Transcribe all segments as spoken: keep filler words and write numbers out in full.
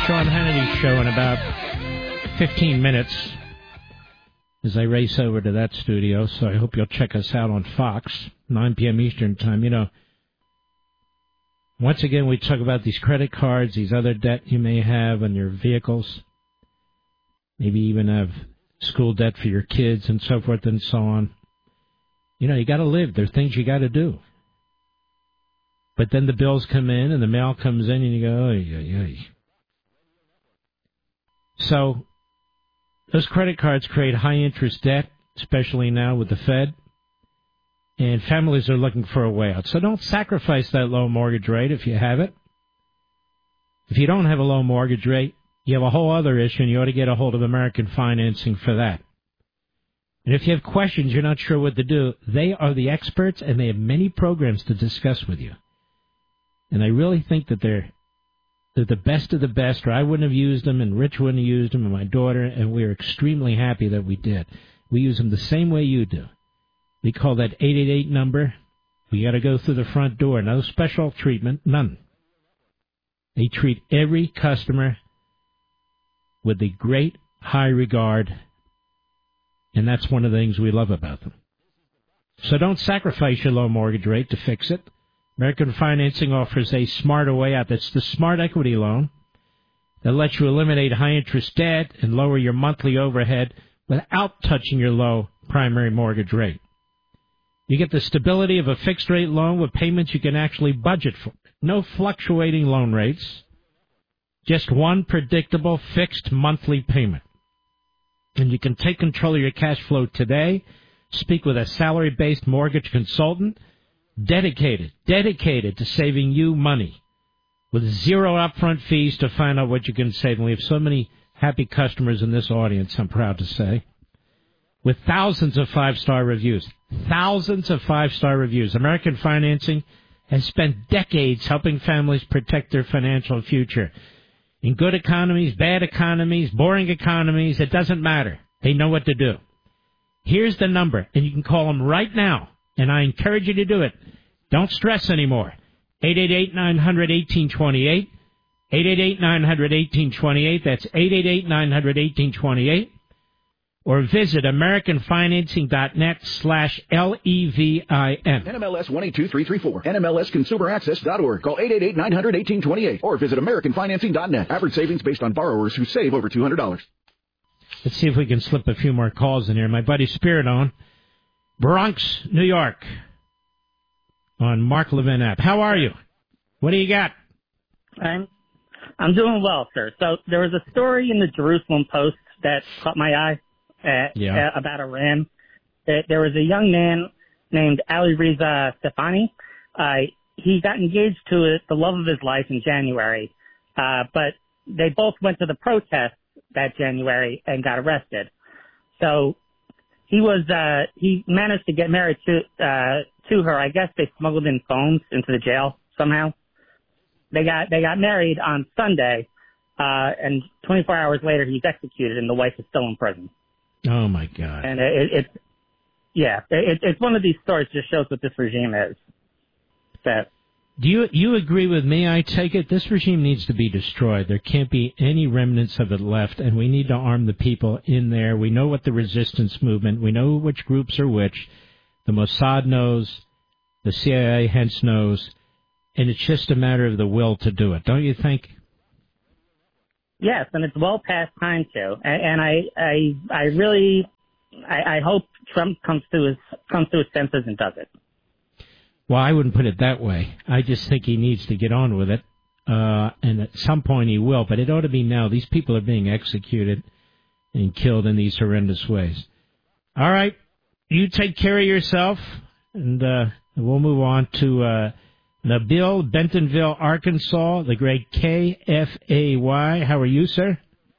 Sean Hannity Show in about fifteen minutes as I race over to that studio, so I hope you'll check us out on Fox, nine p.m. Eastern Time. You know, once again, we talk about these credit cards, these other debt you may have on your vehicles, maybe even have school debt for your kids and so forth and so on. You know, you got to live. There are things you got to do. But then the bills come in and the mail comes in and you go, oy, oy, oy. So those credit cards create high-interest debt, especially now with the Fed, and families are looking for a way out. So don't sacrifice that low mortgage rate if you have it. If you don't have a low mortgage rate, you have a whole other issue, and you ought to get a hold of American Financing for that. And if you have questions, you're not sure what to do, they are the experts, and they have many programs to discuss with you. And I really think that they're they're the best of the best, or I wouldn't have used them, and Rich wouldn't have used them, and my daughter, and we are extremely happy that we did. We use them the same way you do. We call that eight eight eight number. We got to go through the front door. No special treatment, none. They treat every customer with a great high regard, and that's one of the things we love about them. So don't sacrifice your low mortgage rate to fix it. American Financing offers a smarter way out. That's the Smart Equity Loan that lets you eliminate high-interest debt and lower your monthly overhead without touching your low primary mortgage rate. You get the stability of a fixed-rate loan with payments you can actually budget for. No fluctuating loan rates, just one predictable fixed monthly payment. And you can take control of your cash flow today, speak with a salary-based mortgage consultant, Dedicated, dedicated to saving you money with zero upfront fees to find out what you can save. And we have so many happy customers in this audience, I'm proud to say, with thousands of five-star reviews. Thousands of five-star reviews. American Financing has spent decades helping families protect their financial future. In good economies, bad economies, boring economies, it doesn't matter. They know what to do. Here's the number, and you can call them right now. And I encourage you to do it. Don't stress anymore. eight eight eight, nine hundred, eighteen twenty-eight. eight eight eight, nine hundred, eighteen twenty-eight. That's eight eight eight, nine hundred, eighteen twenty-eight. Or visit americanfinancing.net slash L E V I N. N M L S one eight two three three four. N M L S consumer access dot org. Call eight eight eight, nine hundred, eighteen twenty-eight. Or visit american financing dot net. Average savings based on borrowers who save over two hundred dollars. Let's see if we can slip a few more calls in here. My buddy Spiridon, Bronx, New York, on Mark Levin app. How are you? What do you got? I'm I'm doing well, sir. So there was a story in the Jerusalem Post that caught my eye uh, yeah. uh, about Iran. Uh, there was a young man named Ali Reza Stefani. Uh, he got engaged to the love of his life in January, uh, but they both went to the protests that January and got arrested. So He was, uh, he managed to get married to, uh, to her. I guess they smuggled in phones into the jail somehow. They got, they got married on Sunday, uh, and twenty-four hours later he's executed and the wife is still in prison. Oh my God. And it, it, it yeah, it, it's one of these stories that just shows what this regime is. That. Do you you agree with me? I take it this regime needs to be destroyed. There can't be any remnants of it left, and we need to arm the people in there. We know what the resistance movement, we know which groups are which. The Mossad knows, the C I A hence knows, and it's just a matter of the will to do it, don't you think? Yes, and it's well past time to. And, and I, I, I really, I, I hope Trump comes to his comes to his senses and does it. Well, I wouldn't put it that way. I just think he needs to get on with it, uh, and at some point he will, but it ought to be now. These people are being executed and killed in these horrendous ways. All right, you take care of yourself, and uh, we'll move on to uh, Nabil, Bentonville, Arkansas, the great K F A Y. How are you, sir?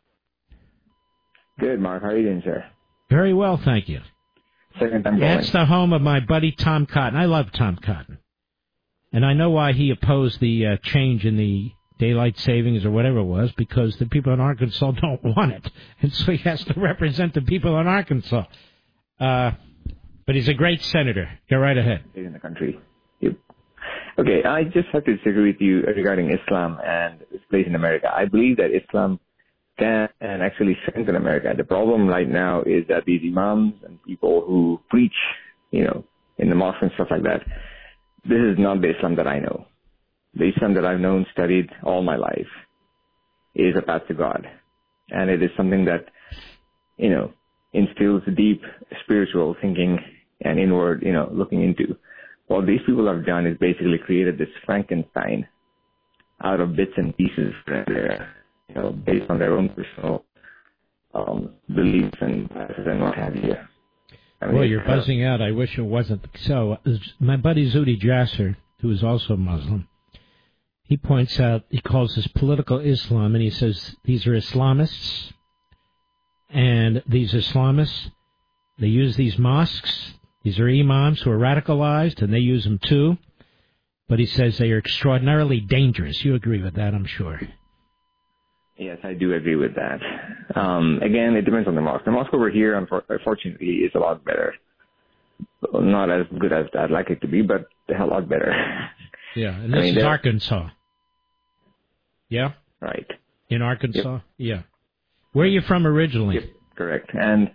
Good, Mark. How are you doing, sir? Very well, thank you. Second time That's the home of my buddy Tom Cotton. I love Tom Cotton. And I know why he opposed the uh, change in the daylight savings or whatever it was, because the people in Arkansas don't want it. And so he has to represent the people in Arkansas. Uh, but he's a great senator. Go right ahead. In the country. Yep. Okay, I just have to disagree with you regarding Islam and its place in America. I believe that Islam can and actually strengthen America. The problem right now is that these imams and people who preach, you know, in the mosque and stuff like that, this is not the Islam that I know. The Islam that I've known, studied all my life is a path to God. And it is something that, you know, instills deep spiritual thinking and inward, you know, looking into. What these people have done is basically created this Frankenstein out of bits and pieces that they're, you know, based on their own personal um, beliefs and and what have you. I mean, well, you're buzzing out. I wish it wasn't so. My buddy Zuhdi Jasser, who is also Muslim, he points out, he calls this political Islam, and he says these are Islamists, and these Islamists, they use these mosques. These are imams who are radicalized, and they use them too. But he says they are extraordinarily dangerous. You agree with that, I'm sure. Yes, I do agree with that. Um, again, it depends on the mosque. The mosque over here, unfortunately, is a lot better. Not as good as I'd like it to be, but a lot better. Yeah, and this I mean, is Arkansas. Yeah? Right. In Arkansas? Yep. Yeah. Where are you from originally? Yep, correct. And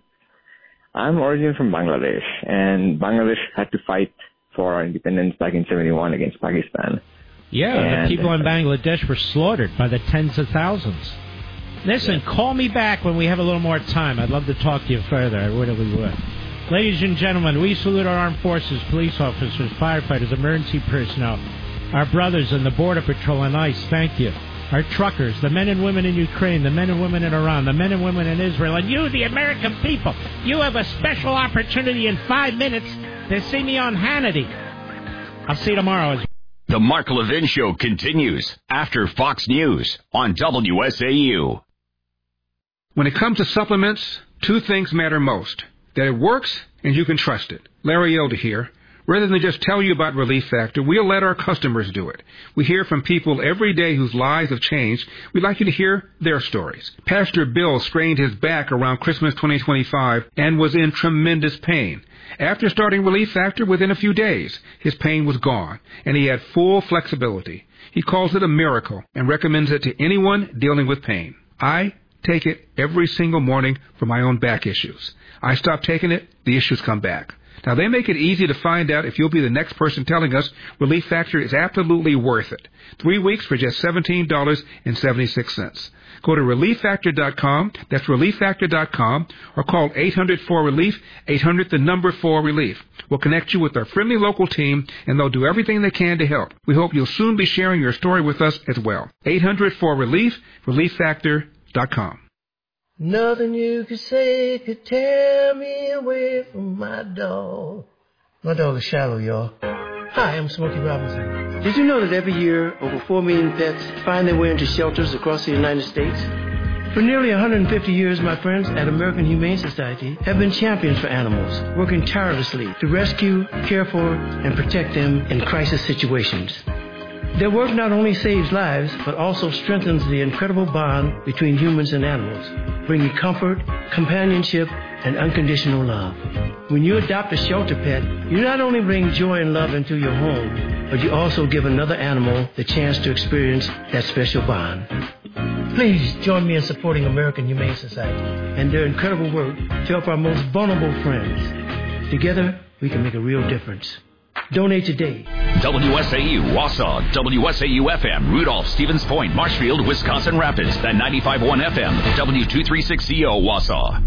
I'm originally from Bangladesh, and Bangladesh had to fight for our independence back in seventy-one against Pakistan. Yeah, and the people in Bangladesh were slaughtered by the tens of thousands. Listen, yeah. Call me back when we have a little more time. I'd love to talk to you further. I really would. Ladies and gentlemen, we salute our armed forces, police officers, firefighters, emergency personnel, our brothers in the Border Patrol and ICE. Thank you. Our truckers, the men and women in Ukraine, the men and women in Iran, the men and women in Israel, and you, the American people. You have a special opportunity in five minutes to see me on Hannity. I'll see you tomorrow. The Mark Levin Show continues after Fox News on W S A U. When it comes to supplements, two things matter most. That it works and you can trust it. Larry Elder here. Rather than just tell you about Relief Factor, we'll let our customers do it. We hear from people every day whose lives have changed. We'd like you to hear their stories. Pastor Bill strained his back around Christmas twenty twenty-five and was in tremendous pain. After starting Relief Factor, within a few days, his pain was gone, and he had full flexibility. He calls it a miracle and recommends it to anyone dealing with pain. I take it every single morning for my own back issues. I stop taking it, the issues come back. Now, they make it easy to find out if you'll be the next person telling us Relief Factor is absolutely worth it. Three weeks for just seventeen dollars and seventy-six cents. Go to relief factor dot com, that's relief factor dot com, or call eight hundred four relief, eight hundred the number four relief. We'll connect you with our friendly local team, and they'll do everything they can to help. We hope you'll soon be sharing your story with us as well. eight hundred four relief, relief factor dot com. Nothing you could say could tear me away from my dog. My dog is Shallow, y'all. Hi, I'm Smokey Robinson. Did you know that every year over four million pets find their way into shelters across the United States? For nearly one hundred fifty years, my friends at American Humane Society have been champions for animals, working tirelessly to rescue, care for, and protect them in crisis situations. Their work not only saves lives, but also strengthens the incredible bond between humans and animals, bringing comfort, companionship, and unconditional love. When you adopt a shelter pet, you not only bring joy and love into your home, but you also give another animal the chance to experience that special bond. Please join me in supporting American Humane Society and their incredible work to help our most vulnerable friends. Together, we can make a real difference. Donate today. W S A U, Wausau, W S A U F M, Rudolph, Stevens Point, Marshfield, Wisconsin Rapids, and ninety-five point one F M, W two thirty-six C O, Wausau.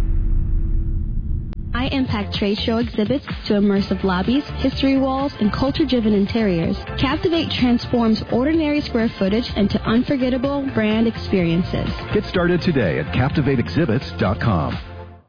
iImpact trade show exhibits to immersive lobbies, history walls, and culture-driven interiors. Captivate transforms ordinary square footage into unforgettable brand experiences. Get started today at captivate exhibits dot com.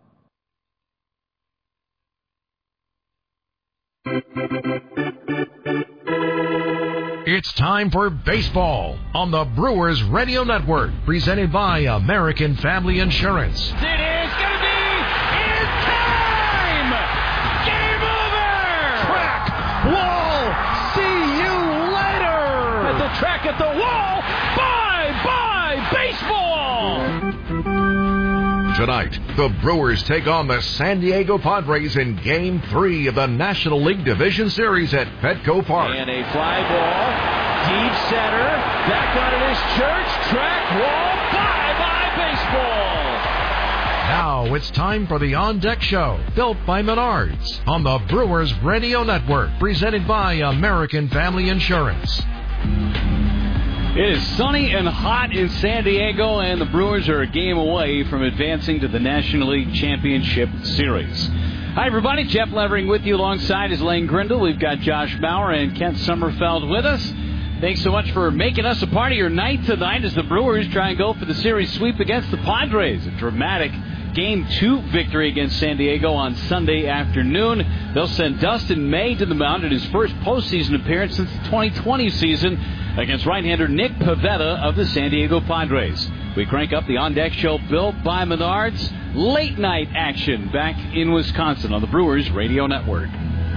It's time for baseball on the Brewers Radio Network, presented by American Family Insurance. It is going to be in time! Game over! Track, wall, see you later! At the track, at the wall, bye-bye baseball! tonight. The Brewers take on the San Diego Padres in Game three of the National League Division Series at Petco Park. And a fly ball, deep center, back on it is Church, track wall, bye-bye baseball. Now it's time for the On Deck Show, built by Menards, on the Brewers Radio Network, presented by American Family Insurance. It is sunny and hot in San Diego, and the Brewers are a game away from advancing to the National League Championship Series. Hi, everybody. Jeff Levering with you alongside is Lane Grindle. We've got Josh Bauer and Kent Sommerfeld with us. Thanks so much for making us a part of your night tonight as the Brewers try and go for the series sweep against the Padres. A dramatic Game two victory against San Diego on Sunday afternoon. They'll send Dustin May to the mound in his first postseason appearance since the twenty twenty season against right-hander Nick Pivetta of the San Diego Padres. We crank up the On Deck Show built by Menards. Late night action back in Wisconsin on the Brewers Radio Network.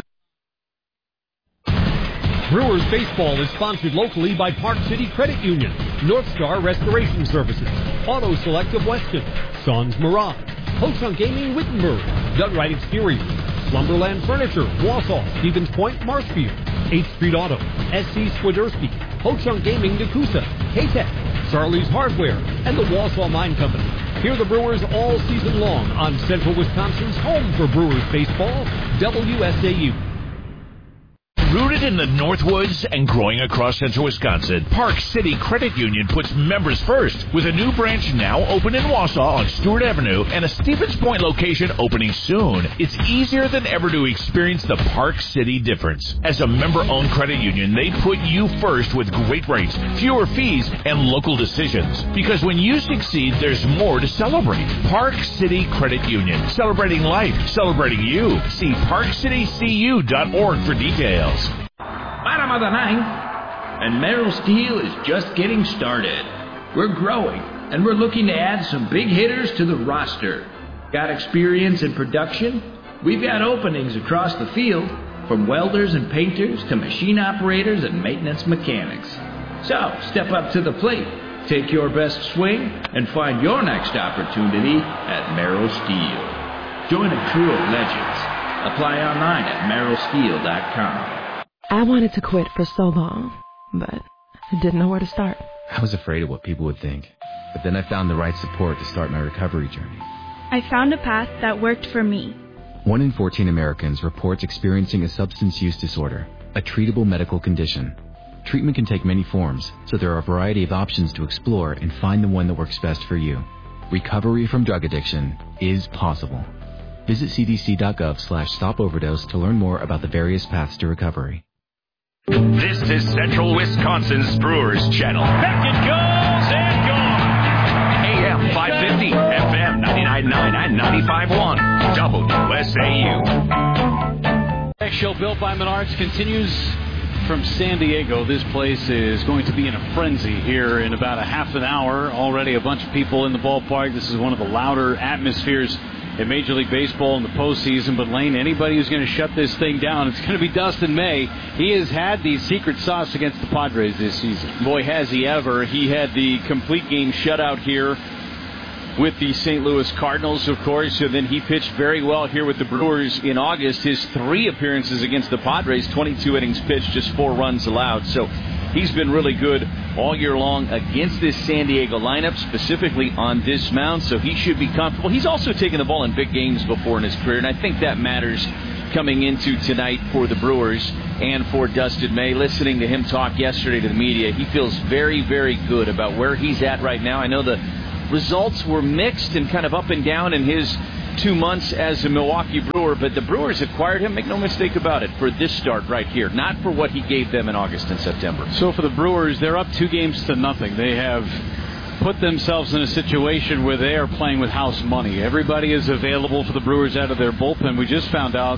Brewers baseball is sponsored locally by Park City Credit Union, North Star Restoration Services, Auto Select of Weston, Sons Mirage, Ho-Chunk Gaming Wittenberg, Gutright Exteriors, Slumberland Furniture, Wausau, Stevens Point, Marshfield, eighth Street Auto, S C Swiderski, Ho-Chunk Gaming Nakusa, K-Tech, Charlie's Hardware, and the Wausau Mine Company. Hear the Brewers all season long on Central Wisconsin's home for Brewers baseball, W S A U. Rooted in the Northwoods and growing across central Wisconsin, Park City Credit Union puts members first with a new branch now open in Wausau on Stewart Avenue and a Stevens Point location opening soon. It's easier than ever to experience the Park City difference. As a member-owned credit union, they put you first with great rates, fewer fees, and local decisions. Because when you succeed, there's more to celebrate. Park City Credit Union. Celebrating life. Celebrating you. See park city c u dot org for details. Bottom of the ninth, and Merrill Steel is just getting started. We're growing, and we're looking to add some big hitters to the roster. Got experience in production? We've got openings across the field, from welders and painters to machine operators and maintenance mechanics. So, step up to the plate, take your best swing, and find your next opportunity at Merrill Steel. Join a crew of legends. Apply online at merrill steel dot com. I wanted to quit for so long, but I didn't know where to start. I was afraid of what people would think, but then I found the right support to start my recovery journey. I found a path that worked for me. One in fourteen Americans reports experiencing a substance use disorder, a treatable medical condition. Treatment can take many forms, so there are a variety of options to explore and find the one that works best for you. Recovery from drug addiction is possible. Visit c d c dot gov slash stop overdose to learn more about the various paths to recovery. This is Central Wisconsin's Brewers Channel. Back it goes and gone. A M five fifty, F M ninety-nine point nine and ninety-five point one. W S A U. Next show built by Menards continues from San Diego. This place is going to be in a frenzy here in about a half an hour. Already a bunch of people in the ballpark. This is one of the louder atmospheres in Major League Baseball in the postseason. But, Lane, anybody who's going to shut this thing down, it's going to be Dustin May. He has had the secret sauce against the Padres this season. Boy, has he ever. He had the complete game shutout here with the Saint Louis Cardinals, of course, and then he pitched very well here with the Brewers in August. His three appearances against the Padres, twenty-two innings pitched, just four runs allowed. So he's been really good all year long against this San Diego lineup, specifically on this mound, so he should be comfortable. He's also taken the ball in big games before in his career, and I think that matters coming into tonight for the Brewers and for Dustin May. Listening to him talk yesterday to the media, he feels very, very good about where he's at right now. I know the results were mixed and kind of up and down in his two months as a Milwaukee Brewer, but the Brewers acquired him, make no mistake about it, for this start right here, not for what he gave them in August and September. So for the Brewers, they're up two games to nothing. They have put themselves in a situation where they are playing with house money. Everybody is available for the Brewers out of their bullpen. We just found out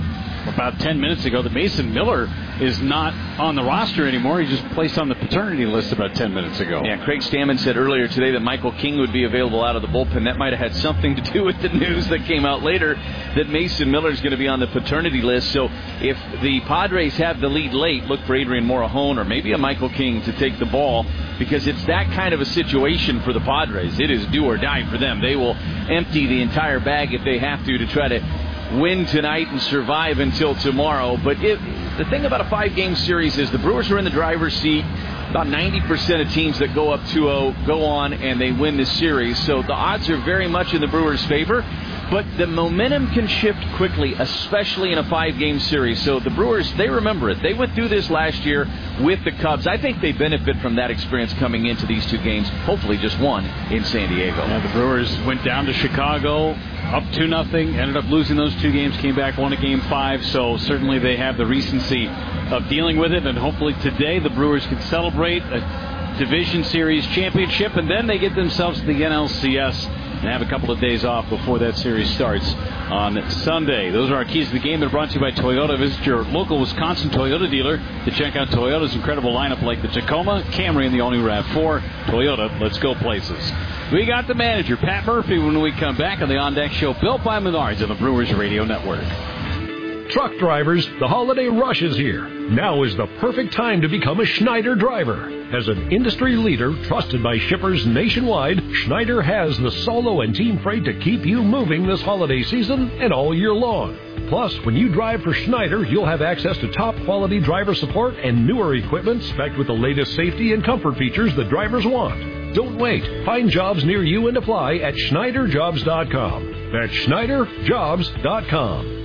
about ten minutes ago that Mason Miller is not on the roster anymore. He just placed on the paternity list about ten minutes ago. Yeah, Craig Stammen said earlier today that Michael King would be available out of the bullpen. That might have had something to do with the news that came out later that Mason Miller is going to be on the paternity list. So if the Padres have the lead late, look for Adrian Morejon or maybe a Michael King to take the ball, because it's that kind of a situation for the Padres. It is do or die for them. They will empty the entire bag if they have to to try to win tonight and survive until tomorrow. But it, the thing about a five-game series is the Brewers are in the driver's seat. About ninety percent of teams that go up two oh go on and they win this series. So the odds are very much in the Brewers' favor. But the momentum can shift quickly, especially in a five-game series. So the Brewers, they remember it. They went through this last year with the Cubs. I think they benefit from that experience coming into these two games, hopefully just one in San Diego. Yeah, the Brewers went down to Chicago, up two nothing, ended up losing those two games, came back, won a game five. So certainly they have the recency of dealing with it. And hopefully today the Brewers can celebrate a division series championship, and then they get themselves to the N L C S and have a couple of days off before that series starts on Sunday. Those are our keys to the game. They're brought to you by Toyota. Visit your local Wisconsin Toyota dealer to check out Toyota's incredible lineup like the Tacoma, Camry, and the all-new RAV four. Toyota, let's go places. We got the manager, Pat Murphy, when we come back on the On Deck Show, built by Menards on the Brewers Radio Network. Truck drivers, the holiday rush is here. Now is the perfect time to become a Schneider driver. As an industry leader trusted by shippers nationwide, Schneider has the solo and team freight to keep you moving this holiday season and all year long. Plus, when you drive for Schneider, you'll have access to top-quality driver support and newer equipment spec'd with the latest safety and comfort features that drivers want. Don't wait. Find jobs near you and apply at Schneider Jobs dot com. That's Schneider Jobs dot com.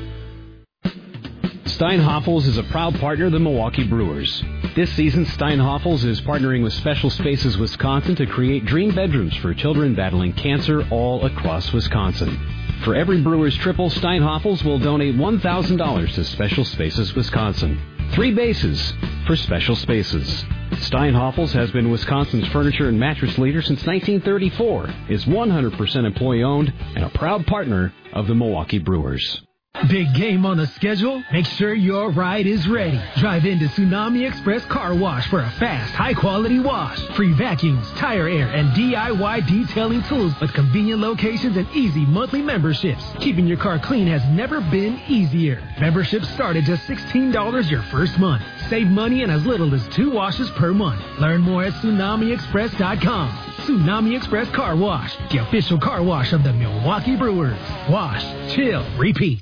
Steinhoffels is a proud partner of the Milwaukee Brewers. This season, Steinhoffels is partnering with Special Spaces Wisconsin to create dream bedrooms for children battling cancer all across Wisconsin. For every Brewers triple, Steinhoffels will donate one thousand dollars to Special Spaces Wisconsin. Three bases for Special Spaces. Steinhoffels has been Wisconsin's furniture and mattress leader since nineteen thirty-four, is one hundred percent employee-owned, and a proud partner of the Milwaukee Brewers. Big game on the schedule? Make sure your ride is ready. Drive into Tsunami Express Car Wash for a fast, high-quality wash. Free vacuums, tire air, and D I Y detailing tools with convenient locations and easy monthly memberships. Keeping your car clean has never been easier. Memberships start at just sixteen dollars your first month. Save money in as little as two washes per month. Learn more at Tsunami Express dot com. Tsunami Express Car Wash, the official car wash of the Milwaukee Brewers. Wash, chill, repeat.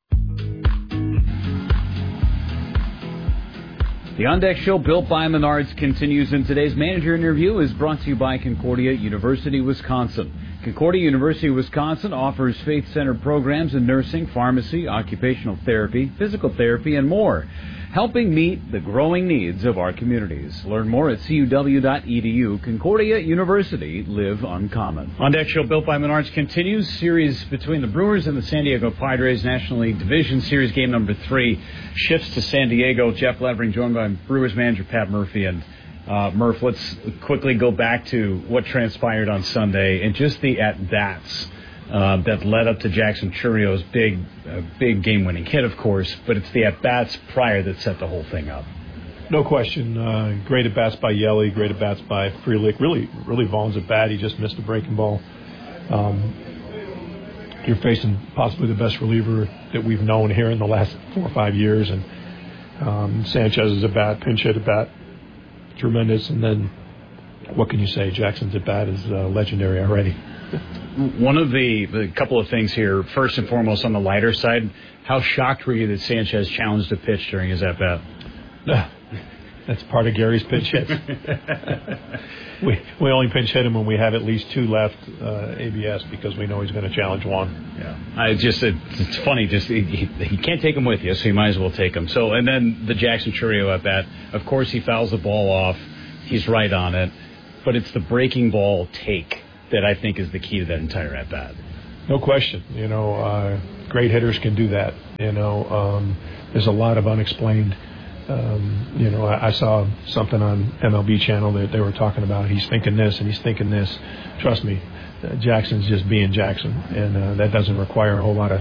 The On Deck Show, built by Menards, continues, and today's manager interview is brought to you by Concordia University, Wisconsin. Concordia University, Wisconsin offers faith-centered programs in nursing, pharmacy, occupational therapy, physical therapy, and more, helping meet the growing needs of our communities. Learn more at C U W dot E D U. Concordia University, live uncommon. On Deck Show, built by Menards, continues. Series between the Brewers and the San Diego Padres, National League Division Series game number three, shifts to San Diego. Jeff Levering joined by Brewers manager Pat Murphy. And uh, Murph, let's quickly go back to what transpired on Sunday and just the at-bats Uh, that led up to Jackson Churrio's big, uh, big game-winning hit, of course, but it's the at-bats prior that set the whole thing up. No question. Uh, great at-bats by Yelly, great at-bats by Frelick. Really, really Vaughn's at bat. He just missed a breaking ball. Um, you're facing possibly the best reliever that we've known here in the last four or five years, and um, Sanchez's at bat, pinch hit at bat, tremendous. And then, what can you say? Jackson's at bat is uh, legendary already. One of the, the couple of things here, first and foremost on the lighter side, how shocked were you that Sanchez challenged a pitch during his at-bat? That's part of Gary's pinch hits. we we only pinch hit him when we have at least two left uh, A B S because we know he's going to challenge one. Yeah, I just it, it's funny. Just he, he can't take him with you, so you might as well take him. So and then the Jackson Churrio at bat. Of course, he fouls the ball off. He's right on it, but it's the breaking ball take that I think is the key to that entire at bat. No question. You know, uh, great hitters can do that. You know, um, there's a lot of unexplained. Um, you know, I, I saw something on M L B channel that they were talking about. He's thinking this and he's thinking this. Trust me, uh, Jackson's just being Jackson, and uh, that doesn't require a whole lot of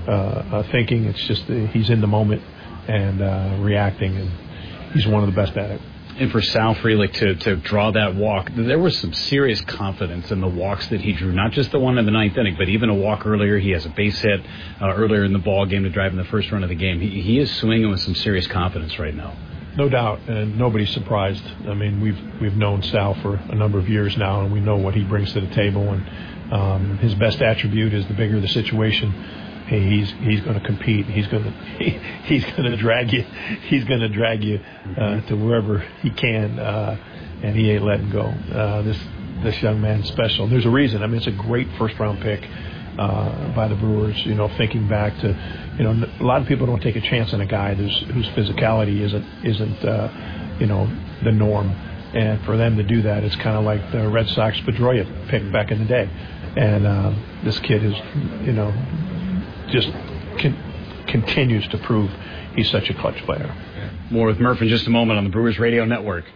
uh, uh, thinking. It's just uh, he's in the moment and uh, reacting, and he's one of the best at it. And for Sal Frelick to, to draw that walk, there was some serious confidence in the walks that he drew, not just the one in the ninth inning, but even a walk earlier. He has a base hit uh, earlier in the ball game to drive in the first run of the game. He, he is swinging with some serious confidence right now. No doubt, and nobody's surprised. I mean, we've we've known Sal for a number of years now, and we know what he brings to the table. And um, his best attribute is the bigger the situation, hey, he's he's going to compete. He's going to he, he's going to drag you. He's going to drag you uh, to wherever he can, uh, and he ain't letting go. Uh, this this young man's special. There's a reason. I mean, it's a great first round pick uh, by the Brewers. You know, thinking back to, you know, a lot of people don't take a chance on a guy whose whose physicality isn't isn't uh, you know, the norm, and for them to do that, it's kind of like the Red Sox Pedroia pick back in the day, and uh, this kid is, you know, just con- continues to prove he's such a clutch player. More with Murph in just a moment on the Brewers Radio Network.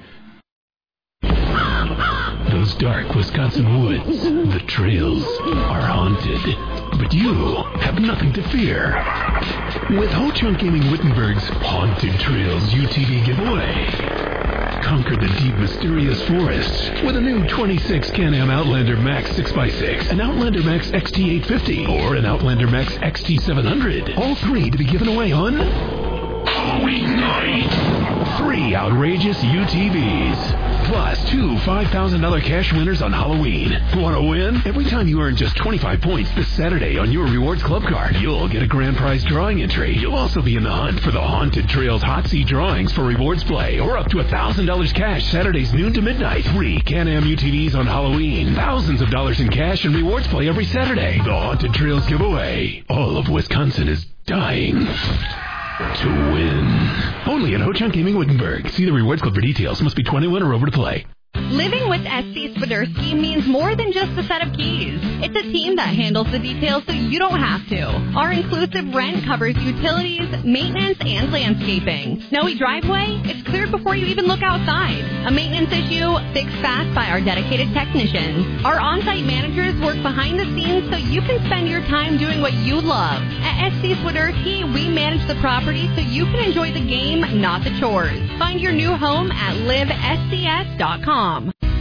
Those dark Wisconsin woods, the trails, are haunted. But you have nothing to fear. With Ho-Chunk Gaming Wittenberg's Haunted Trails U T V giveaway. Conquer the deep, mysterious forests with a new twenty-six Can-Am Outlander Max six by six, an Outlander Max X T eight fifty, or an Outlander Max X T seven hundred. All three to be given away on Halloween night. Three outrageous U T Vs. Plus two five thousand dollars cash winners on Halloween. Want to win? Every time you earn just twenty-five points this Saturday on your Rewards Club card, you'll get a grand prize drawing entry. You'll also be in the hunt for the Haunted Trails Hot Seat drawings for Rewards Play, or up to one thousand dollars cash Saturdays noon to midnight. Three Can-Am U T Vs on Halloween. Thousands of dollars in cash and Rewards Play every Saturday. The Haunted Trails giveaway. All of Wisconsin is dying to win. Only at Ho-Chunk Gaming Wittenberg. See the Rewards Club for details. Must be twenty-one or over to play. Living with S C Swiderski means more than just a set of keys. It's a team that handles the details so you don't have to. Our inclusive rent covers utilities, maintenance, and landscaping. Snowy driveway? It's cleared before you even look outside. A maintenance issue? Fixed fast by our dedicated technicians. Our on-site managers work behind the scenes so you can spend your time doing what you love. At S C Swiderski, we manage the property so you can enjoy the game, not the chores. Find your new home at live S C S dot com.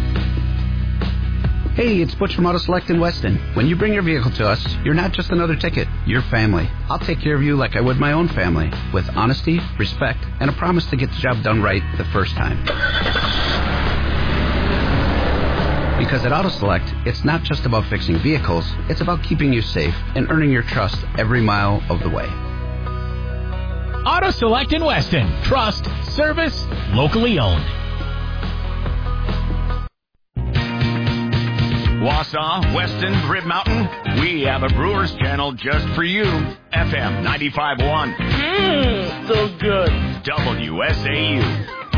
Hey, it's Butch from Auto Select in Weston. When you bring your vehicle to us, you're not just another ticket, you're family. I'll take care of you like I would my own family, with honesty, respect, and a promise to get the job done right the first time. Because at Auto Select, it's not just about fixing vehicles, it's about keeping you safe and earning your trust every mile of the way. Auto Select in Weston. Trust, service, locally owned. Wausau, Weston, Rib Mountain, we have a Brewers channel just for you. F M ninety-five point one. Mmm, so good. W S A U.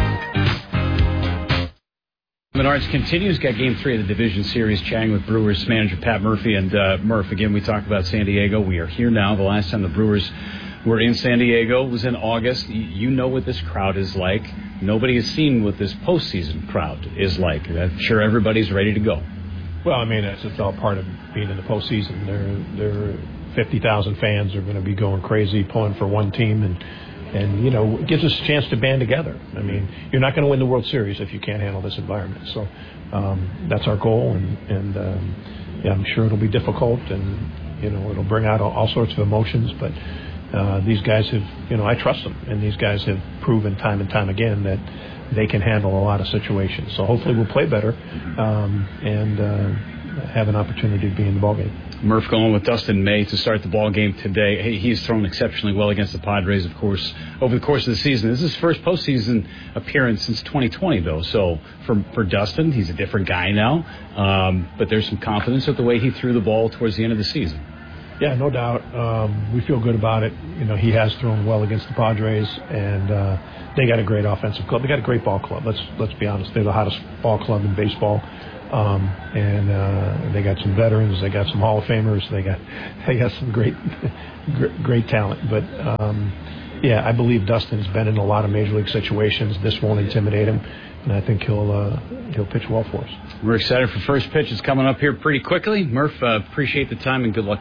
Menards continues, got game three of the division series, chatting with Brewers manager Pat Murphy. And uh, Murph, again, we talked about San Diego. We are here now. The last time the Brewers were in San Diego was in August. You know what this crowd is like. Nobody has seen what this postseason crowd is like. I'm sure everybody's ready to go. Well, I mean, it's, it's all part of being in the postseason. There, there, fifty thousand fans are going to be going crazy, pulling for one team, and and you know, it gives us a chance to band together. I mean, you're not going to win the World Series if you can't handle this environment. So um, that's our goal, and and um, yeah, I'm sure it'll be difficult, and you know, it'll bring out all, all sorts of emotions. But uh, these guys have, you know, I trust them, and these guys have proven time and time again that they can handle a lot of situations. So hopefully we'll play better um, and uh, have an opportunity to be in the ballgame. Murph going with Dustin May to start the ball game today. Hey, he's thrown exceptionally well against the Padres, of course, over the course of the season. This is his first postseason appearance since twenty twenty, though. So for for Dustin, he's a different guy now. Um, but there's some confidence with the way he threw the ball towards the end of the season. Yeah, no doubt. Um, we feel good about it. You know, he has thrown well against the Padres, and uh, they got a great offensive club. They got a great ball club. Let's let's be honest. They're the hottest ball club in baseball, um, and uh, they got some veterans. They got some Hall of Famers. They got they got some great great talent. But um, yeah, I believe Dustin's been in a lot of major league situations. This won't intimidate him, and I think he'll uh, he'll pitch well for us. We're excited for first pitch. It's coming up here pretty quickly. Murph, uh, appreciate the time and good luck tonight.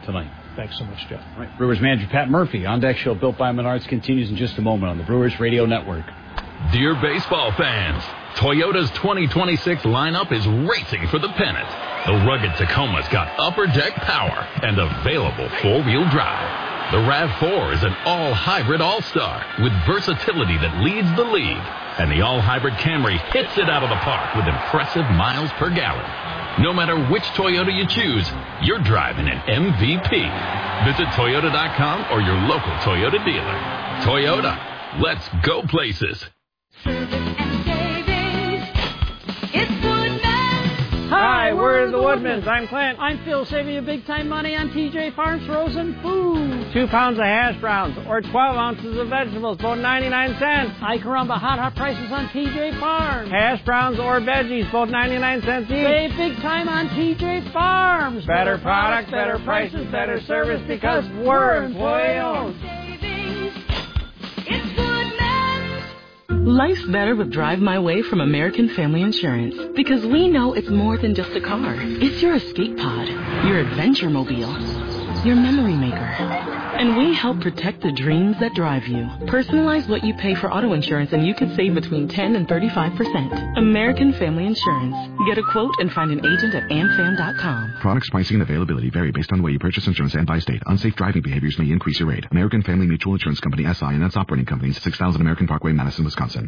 Thanks so much, Jeff. All right. Brewers manager Pat Murphy. On Deck Show built by Menards continues in just a moment on the Brewers Radio Network. Dear baseball fans, Toyota's twenty twenty-six lineup is racing for the pennant. The rugged Tacoma's got upper deck power and available four-wheel drive. The RAV four is an all-hybrid all-star with versatility that leads the league. And the all-hybrid Camry hits it out of the park with impressive miles per gallon. No matter which Toyota you choose, you're driving an M V P. Visit Toyota dot com or your local Toyota dealer. Toyota, let's go places. Hi, we're the Woodmans. I'm Clint. I'm Phil, saving you big time money on T J Farms frozen food. Two pounds of hash browns or twelve ounces of vegetables, both ninety-nine cents. Hi, caramba, hot, hot prices on T J Farms. Hash browns or veggies, both ninety-nine cents each. Save big time on T J Farms. Better, better products, better prices, better service because we're employee owned. Life's better with Drive My Way from American Family Insurance because we know it's more than just a car. It's your escape pod, your adventure mobile, your memory maker. And we help protect the dreams that drive you. Personalize what you pay for auto insurance and you could save between ten and thirty-five percent. American Family Insurance. Get a quote and find an agent at am fam dot com. Products, pricing, and availability vary based on the way you purchase insurance and by state. Unsafe driving behaviors may increase your rate. American Family Mutual Insurance Company, S I and its operating companies, six thousand American Parkway, Madison, Wisconsin.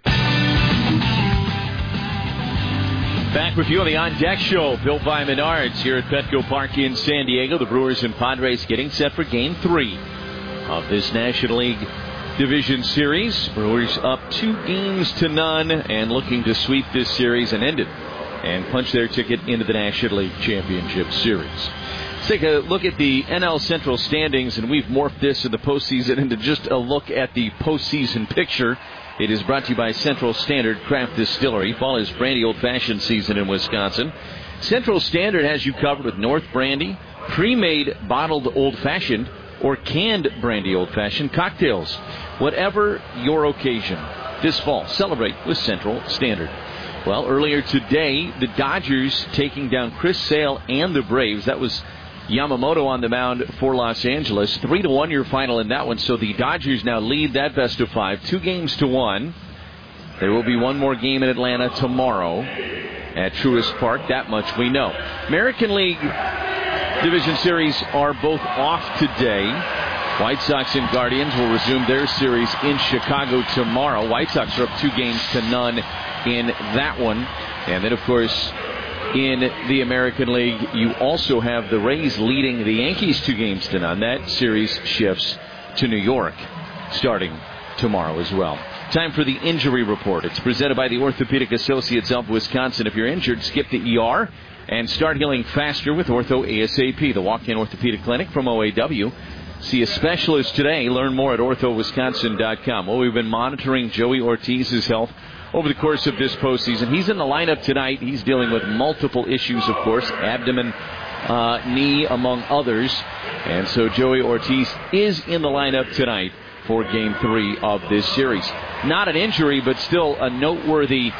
Back with you on the On Deck Show, built by Menards here at Petco Park in San Diego. The Brewers and Padres getting set for Game three of this National League Division Series. Brewers up two games to none and looking to sweep this series and end it and punch their ticket into the National League Championship Series. Let's take a look at the N L Central standings, and we've morphed this in the postseason into just a look at the postseason picture. It is brought to you by Central Standard Craft Distillery. Fall is brandy old-fashioned season in Wisconsin. Central Standard has you covered with North Brandy, pre-made bottled old-fashioned, or canned brandy old-fashioned cocktails. Whatever your occasion, this fall, celebrate with Central Standard. Well, earlier today, the Dodgers taking down Chris Sale and the Braves. That was Yamamoto on the mound for Los Angeles. Three to one your final in that one. So the Dodgers now lead that best of five, two games to one. There will be one more game in Atlanta tomorrow at Truist Park. That much we know. American League Division Series are both off today. White Sox and Guardians will resume their series in Chicago tomorrow. White Sox are up two games to none in that one. And then, of course, in the American League, you also have the Rays leading the Yankees two games to none. That series shifts to New York starting tomorrow as well. Time for the injury report. It's presented by the Orthopedic Associates of Wisconsin. If you're injured, skip the E R and start healing faster with Ortho ASAP, the walk-in orthopedic clinic from O A W. See a specialist today. Learn more at ortho wisconsin dot com. Well, we've been monitoring Joey Ortiz's health over the course of this postseason. He's in the lineup tonight. He's dealing with multiple issues, of course, abdomen, uh, knee, among others. And so Joey Ortiz is in the lineup tonight for Game three of this series. Not an injury, but still a noteworthy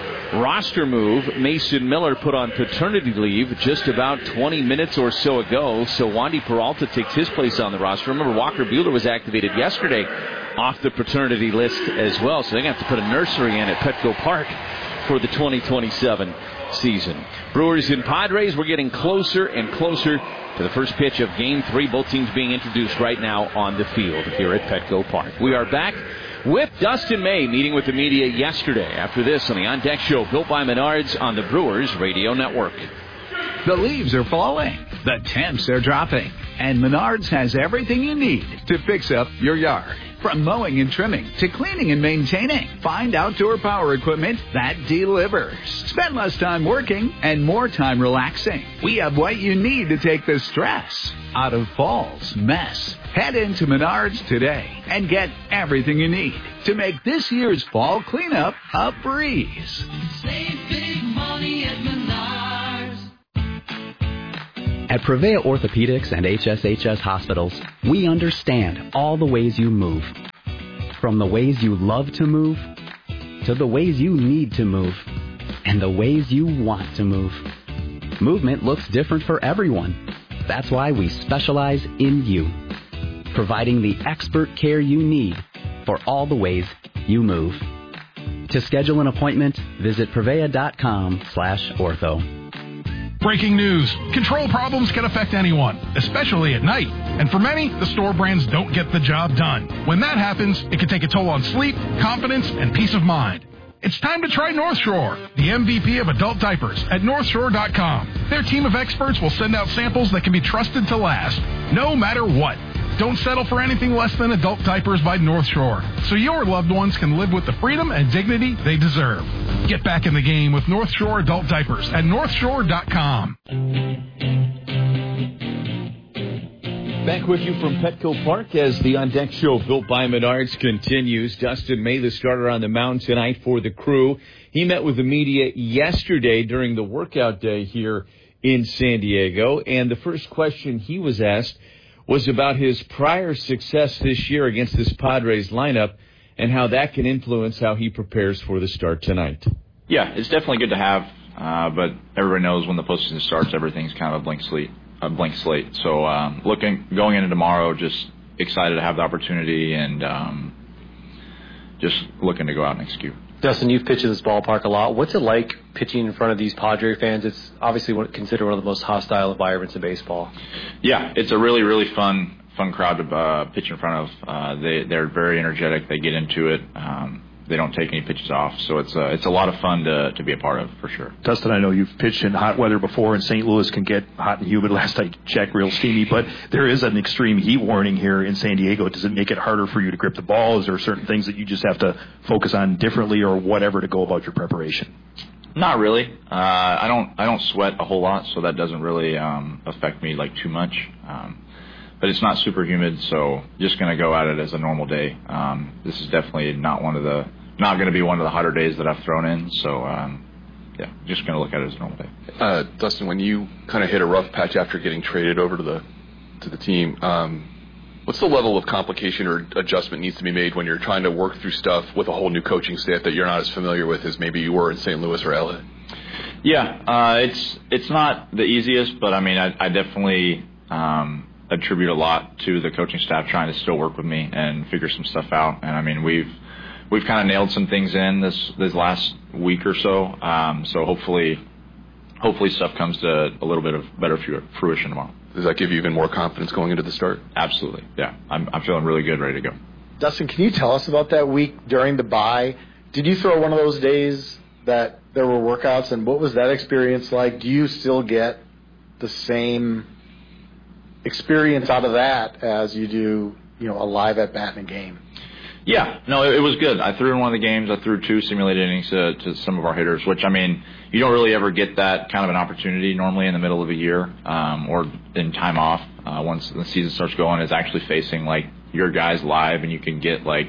roster move. Mason Miller put on paternity leave just about twenty minutes or so ago, so Wandy Peralta takes his place on the roster. Remember, Walker Buehler was activated yesterday off the paternity list as well, so they're going to have to put a nursery in at Petco Park for the twenty twenty-seven season. Brewers and Padres, we're getting closer and closer to the first pitch of Game three. Both teams being introduced right now on the field here at Petco Park. We are back with Dustin May meeting with the media yesterday. After this on the On Deck Show, built by Menards on the Brewers Radio Network. The leaves are falling. The temps are dropping. And Menards has everything you need to fix up your yard. From mowing and trimming to cleaning and maintaining, find outdoor power equipment that delivers. Spend less time working and more time relaxing. We have what you need to take the stress out of fall's mess. Head into Menards today and get everything you need to make this year's fall cleanup a breeze. Save big money at Menards. At Prevea Orthopedics and H S H S Hospitals, we understand all the ways you move. From the ways you love to move, to the ways you need to move, and the ways you want to move. Movement looks different for everyone. That's why we specialize in you, providing the expert care you need for all the ways you move. To schedule an appointment, visit Prevea.com slash ortho. Breaking news. Control problems can affect anyone, especially at night. And for many, the store brands don't get the job done. When that happens, it can take a toll on sleep, confidence, and peace of mind. It's time to try North Shore, the M V P of adult diapers at North Shore dot com. Their team of experts will send out samples that can be trusted to last, no matter what. Don't settle for anything less than adult diapers by North Shore, so your loved ones can live with the freedom and dignity they deserve. Get back in the game with North Shore adult diapers at North Shore dot com. Back with you from Petco Park as the On Deck Show built by Menards continues. Dustin May, the starter on the mound tonight for the Crew. He met with the media yesterday during the workout day here in San Diego, and the first question he was asked was about his prior success this year against this Padres lineup and how that can influence how he prepares for the start tonight. Yeah, it's definitely good to have, uh, but everybody knows when the postseason starts, everything's kind of a blank slate. A blank slate. So um, looking, going into tomorrow, just excited to have the opportunity and um, just looking to go out and execute. Dustin, you've pitched at this ballpark a lot. What's it like pitching in front of these Padre fans? It's obviously considered one of the most hostile environments in baseball. Yeah, it's a really, really fun, fun crowd to uh, pitch in front of. Uh, they, they're very energetic. They get into it. Um, they don't take any pitches off. So it's a, it's a lot of fun to, to be a part of, for sure. Dustin, I know you've pitched in hot weather before, and Saint Louis can get hot and humid. Last I checked, real steamy. But there is an extreme heat warning here in San Diego. Does it make it harder for you to grip the ball? Is there certain things that you just have to focus on differently or whatever to go about your preparation? Not really. Uh, I don't I don't sweat a whole lot, so that doesn't really um, affect me like too much. Um, but it's not super humid, so just going to go at it as a normal day. Um, this is definitely not one of the not going to be one of the hotter days that I've thrown in. So um, yeah, just going to look at it as a normal day. Uh, Dustin, when you kind of hit a rough patch after getting traded over to the to the team, um, what's the level of complication or adjustment needs to be made when you're trying to work through stuff with a whole new coaching staff that you're not as familiar with as maybe you were in Saint Louis or L A? Yeah, uh, it's it's not the easiest, but I mean, I, I definitely um, attribute a lot to the coaching staff trying to still work with me and figure some stuff out. And I mean, we've we've kind of nailed some things in this this last week or so. Um, so hopefully, hopefully stuff comes to a little bit of better fruition tomorrow. Does that give you even more confidence going into the start? Absolutely, yeah. I'm I'm feeling really good, ready to go. Dustin, can you tell us about that week during the bye? Did you throw one of those days that there were workouts, and what was that experience like? Do you still get the same experience out of that as you do, you know, a live at bat in a game? Yeah, no, it, it was good. I threw in one of the games. I threw two simulated innings to, to some of our hitters, which, I mean, you don't really ever get that kind of an opportunity normally in the middle of a year um, or in time off. Uh, once the season starts going, it's actually facing, like, your guys live, and you can get, like,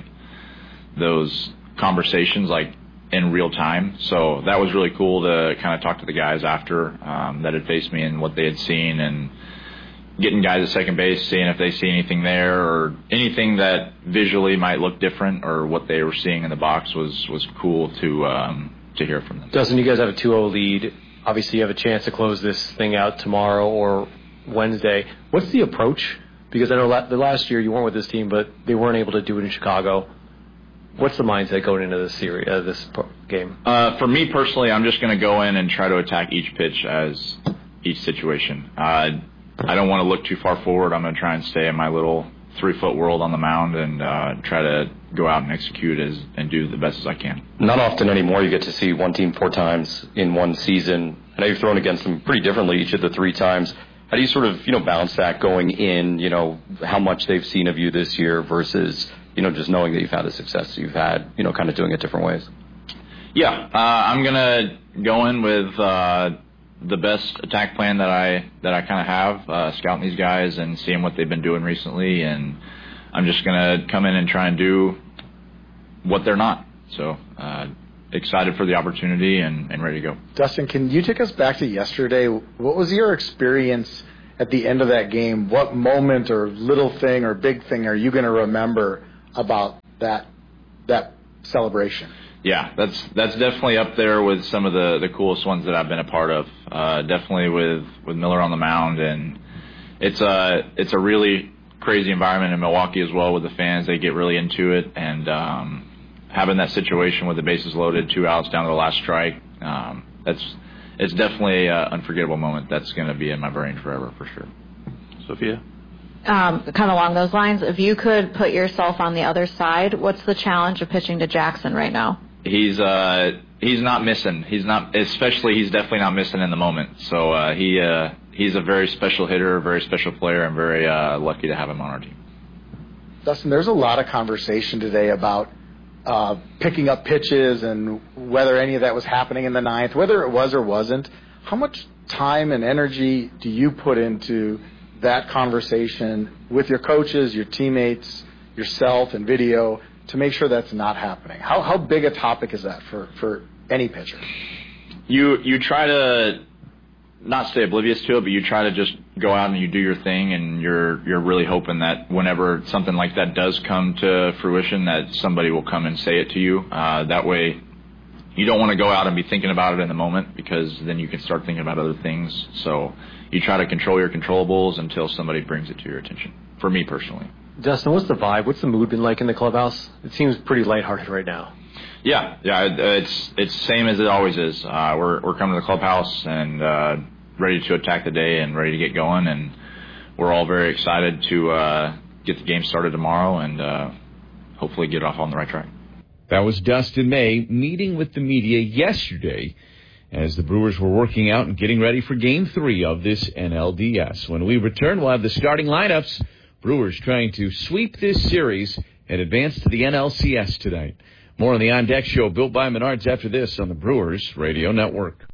those conversations, like, in real time. So that was really cool to kind of talk to the guys after um, that had faced me and what they had seen, and getting guys at second base, seeing if they see anything there or anything that visually might look different, or what they were seeing in the box was, was cool to um, to hear from them. Dustin, you guys have a two oh lead. Obviously, you have a chance to close this thing out tomorrow or Wednesday. What's the approach? Because I know la- the last year you weren't with this team, but they weren't able to do it in Chicago. What's the mindset going into this series, uh, this game? Uh, for me personally, I'm just going to go in and try to attack each pitch as each situation. Uh, I don't want to look too far forward. I'm going to try and stay in my little three-foot world on the mound and uh, try to go out and execute as and do the best as I can. Not often anymore you get to see one team four times in one season. I know you've thrown against them pretty differently each of the three times. How do you sort of, you know, balance that going in, you know, how much they've seen of you this year versus, you know, just knowing that you've had the success you've had, you know, kind of doing it different ways? Yeah, uh, I'm going to go in with uh, the best attack plan that I that I kind of have, uh, scouting these guys and seeing what they've been doing recently, and I'm just going to come in and try and do what they're not. So uh, excited for the opportunity and, and ready to go. Dustin, can you take us back to yesterday? What was your experience at the end of that game? What moment or little thing or big thing are you going to remember about that that celebration? Yeah, that's that's definitely up there with some of the, the coolest ones that I've been a part of. Uh, definitely with, with Miller on the mound and it's a it's a really crazy environment in Milwaukee as well with the fans. They get really into it, and um, having that situation with the bases loaded, two outs down to the last strike, um, that's it's definitely an unforgettable moment. That's going to be in my brain forever for sure. Sophia? Um, kind of along those lines, if you could put yourself on the other side, what's the challenge of pitching to Jackson right now? He's uh, he's not missing. He's not, especially he's definitely not missing in the moment. So uh, he uh, he's a very special hitter, a very special player. I'm very uh, lucky to have him on our team. Dustin, there's a lot of conversation today about uh, picking up pitches and whether any of that was happening in the ninth, whether it was or wasn't. How much time and energy do you put into that conversation with your coaches, your teammates, yourself, and video to make sure that's not happening? How how big a topic is that for, for any pitcher? You you try to not stay oblivious to it, but you try to just go out and you do your thing, and you're you're really hoping that whenever something like that does come to fruition, that somebody will come and say it to you. Uh, that way, you don't want to go out and be thinking about it in the moment, because then you can start thinking about other things. So you try to control your controllables until somebody brings it to your attention, for me personally. Dustin, what's the vibe? What's the mood been like in the clubhouse? It seems pretty lighthearted right now. Yeah, yeah, it's it's same as it always is. Uh, we're we're coming to the clubhouse and uh, ready to attack the day and ready to get going, and we're all very excited to uh, get the game started tomorrow and uh, hopefully get off on the right track. That was Dustin May meeting with the media yesterday as the Brewers were working out and getting ready for Game three of this N L D S. When we return, we'll have the starting lineups. Brewers trying to sweep this series and advance to the N L C S tonight. More on the On Deck Show, built by Menards, after this on the Brewers Radio Network.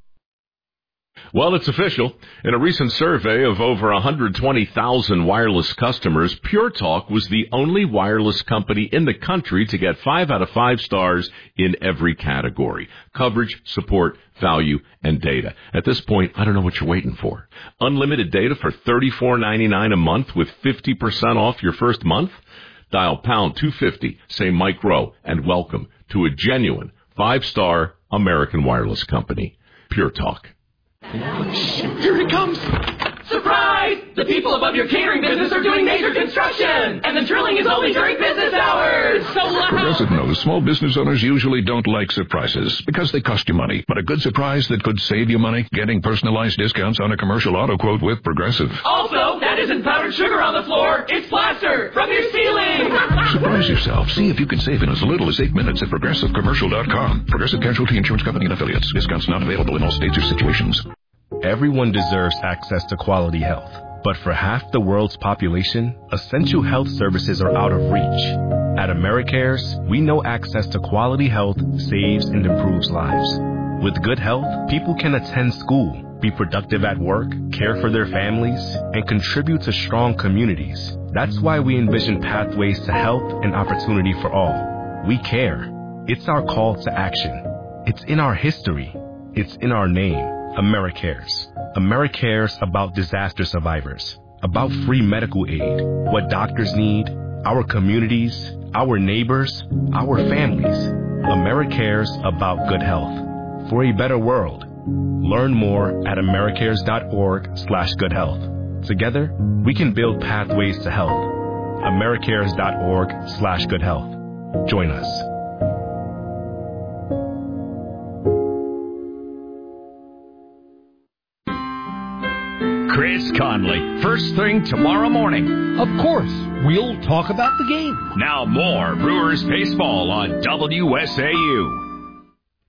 Well, it's official. In a recent survey of over one hundred twenty thousand wireless customers, Pure Talk was the only wireless company in the country to get five out of five stars in every category: coverage, support, value, and data. At this point, I don't know what you're waiting for. Unlimited data for thirty-four ninety-nine a month with fifty percent off your first month? Dial pound two fifty, say Mike Rowe, and welcome to a genuine five-star American wireless company. Pure Talk. Here it comes! Surprise! The people above your catering business are doing major construction, and the drilling is only during business hours. So loud! Doesn't know small business owners usually don't like surprises because they cost you money. But a good surprise that could save you money? Getting personalized discounts on a commercial auto quote with Progressive. Also, that isn't powdered sugar on the floor. It's plaster from your ceiling. Surprise yourself. See if you can save in as little as eight minutes at Progressive Commercial dot com. Progressive Casualty Insurance Company and Affiliates. Discounts not available in all states or situations. Everyone deserves access to quality health. But for half the world's population, essential health services are out of reach. At AmeriCares, we know access to quality health saves and improves lives. With good health, people can attend school, be productive at work, care for their families, and contribute to strong communities. That's why we envision pathways to health and opportunity for all. We care. It's our call to action. It's in our history. It's in our name. AmeriCares. AmeriCares about disaster survivors, about free medical aid, what doctors need, our communities, our neighbors, our families. AmeriCares about good health. For a better world. Learn more at americares.org slash good health. Together, we can build pathways to health. americares.org slash good health. Join us. Chris Conley, first thing tomorrow morning. Of course, we'll talk about the game. Now more Brewers baseball on W S A U.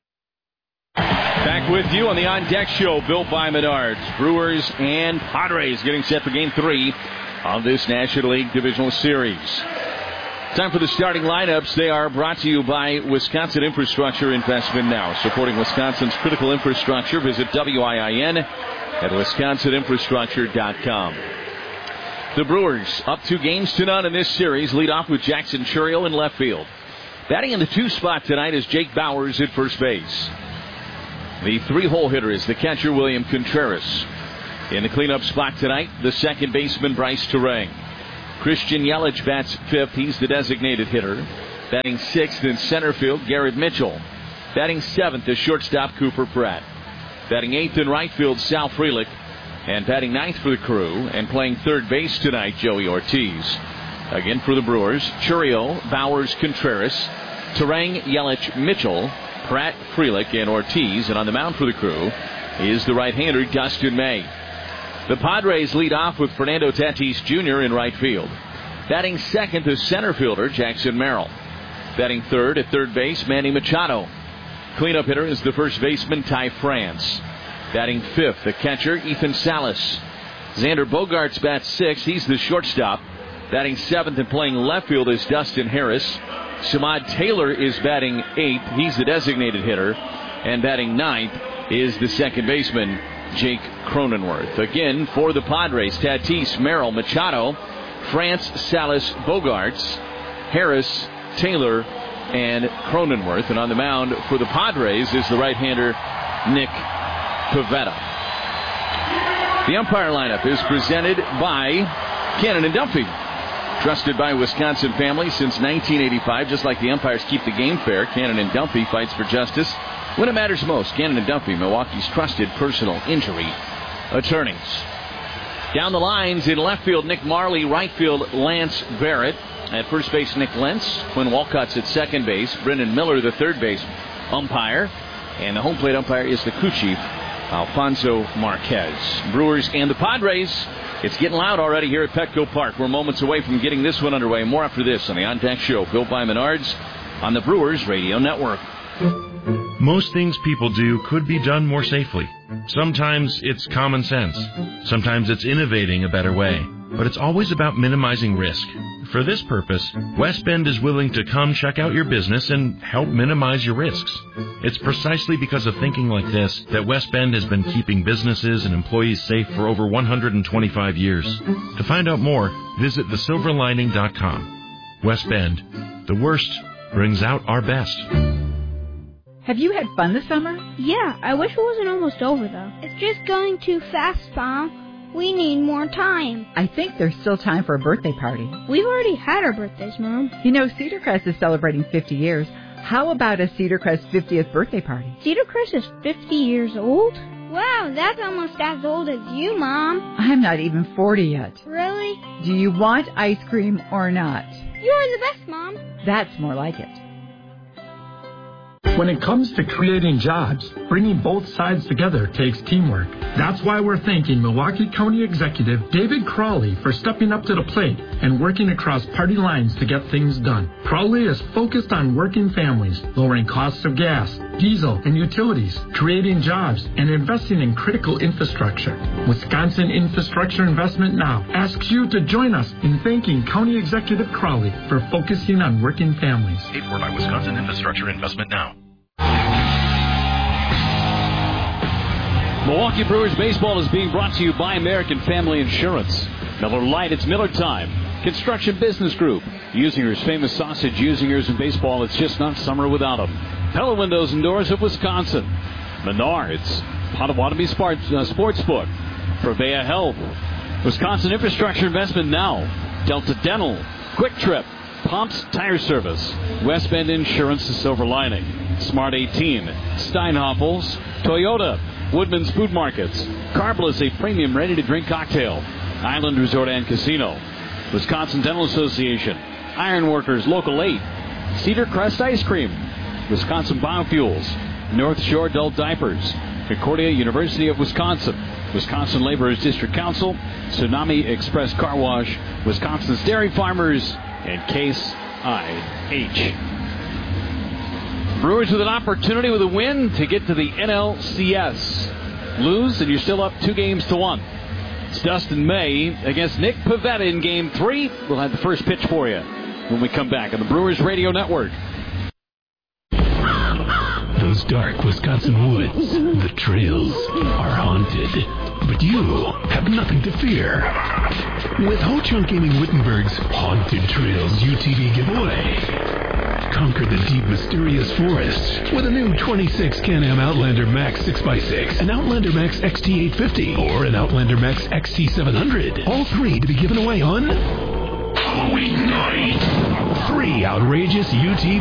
Back with you on the On Deck Show, built by Menards. Brewers and Padres getting set for Game three of this National League Divisional Series. Time for the starting lineups. They are brought to you by Wisconsin Infrastructure Investment Now. Supporting Wisconsin's critical infrastructure, visit W I I N at wisconsin infrastructure dot com. The Brewers up two games to none in this series. Lead off with Jackson Churiel in left field. Batting in the two spot tonight is Jake Bowers at first base. The three-hole hitter is the catcher William Contreras. In the cleanup spot tonight, the second baseman Bryce Terang. Christian Yelich bats fifth. He's the designated hitter. Batting sixth in center field, Garrett Mitchell. Batting seventh is shortstop Cooper Pratt. Batting eighth in right field, Sal Frelick. And batting ninth for the Crew and playing third base tonight, Joey Ortiz. Again for the Brewers, Churio, Bowers, Contreras, Terang, Yelich, Mitchell, Pratt, Frelick, and Ortiz. And on the mound for the Crew is the right-hander, Dustin May. The Padres lead off with Fernando Tatis Junior in right field. Batting second, the center fielder, Jackson Merrill. Batting third at third base, Manny Machado. Cleanup hitter is the first baseman, Ty France. Batting fifth, the catcher, Ethan Salas. Xander Bogaerts bats sixth. He's the shortstop. Batting seventh and playing left field is Dustin Harris. Samad Taylor is batting eighth. He's the designated hitter. And batting ninth is the second baseman, Jake Cronenworth. Again, for the Padres, Tatis, Merrill, Machado, France, Salas, Bogaerts, Harris, Taylor, and Cronenworth. And on the mound for the Padres is the right-hander, Nick Pivetta. The umpire lineup is presented by Cannon and Dumpy. Trusted by Wisconsin families since nineteen eighty-five. Just like the umpires keep the game fair, Cannon and Dumpy fights for justice when it matters most. Cannon and Dumpy, Milwaukee's trusted personal injury attorneys. Down the lines in left field, Nick Marley. Right field, Lance Barrett. At first base, Nick Lentz. Quinn Walcott's at second base. Brendan Miller, the third base umpire. And the home plate umpire is the crew chief, Alfonso Marquez. Brewers and the Padres. It's getting loud already here at Petco Park. We're moments away from getting this one underway. More after this on the On Deck Show, built by Menards on the Brewers Radio Network. Most things people do could be done more safely. Sometimes it's common sense. Sometimes it's innovating a better way. But it's always about minimizing risk. For this purpose, West Bend is willing to come check out your business and help minimize your risks. It's precisely because of thinking like this that West Bend has been keeping businesses and employees safe for over one hundred twenty-five years. To find out more, visit the silver lining dot com. West Bend, the worst brings out our best. Have you had fun this summer? Yeah, I wish it wasn't almost over, though. It's just going too fast, Mom. We need more time. I think there's still time for a birthday party. We've already had our birthdays, Mom. You know, Cedar Crest is celebrating fifty years. How about a Cedar Crest fiftieth birthday party? Cedar Crest is fifty years old? Wow, that's almost as old as you, Mom. I'm not even forty yet. Really? Do you want ice cream or not? You're the best, Mom. That's more like it. When it comes to creating jobs, bringing both sides together takes teamwork. That's why we're thanking Milwaukee County Executive David Crowley for stepping up to the plate and working across party lines to get things done. Crowley is focused on working families, lowering costs of gas, diesel, and utilities, creating jobs, and investing in critical infrastructure. Wisconsin Infrastructure Investment Now asks you to join us in thanking County Executive Crowley for focusing on working families. Paid for by Wisconsin Infrastructure Investment Now. Milwaukee Brewers baseball is being brought to you by American Family Insurance. Miller Lite, it's Miller time. Construction Business Group. Usinger's famous sausage, Usinger's in baseball. It's just not summer without them. Pella Windows and Doors of Wisconsin. Menards. Potawatomi Sports, uh, Sportsbook. Prevea Health. Wisconsin Infrastructure Investment Now. Delta Dental. Quick Trip. Pumps Tire Service. West Bend Insurance, the Silver Lining. Smart eighteen. Steinhoffels. Toyota. Woodman's Food Markets. Carbliss, a premium ready-to-drink cocktail. Island Resort and Casino. Wisconsin Dental Association. Ironworkers Local eight. Cedar Crest Ice Cream. Wisconsin Biofuels. North Shore Adult Diapers. Concordia University of Wisconsin. Wisconsin Laborers District Council. Tsunami Express Car Wash. Wisconsin's Dairy Farmers. And Case I H. Brewers with an opportunity with a win to get to the N L C S. Lose, and you're still up two games to one. It's Dustin May against Nick Pivetta in game three. We'll have the first pitch for you when we come back on the Brewers Radio Network. Those dark Wisconsin woods, the trails, are haunted. But you have nothing to fear. With Ho-Chunk Gaming Wittenberg's Haunted Trails U T V giveaway. Conquer the deep, mysterious forests with a new twenty-six Can-Am Outlander Max six by six, an Outlander Max X T eight fifty, or an Outlander Max X T seven hundred. All three to be given away on Halloween night. Three outrageous U T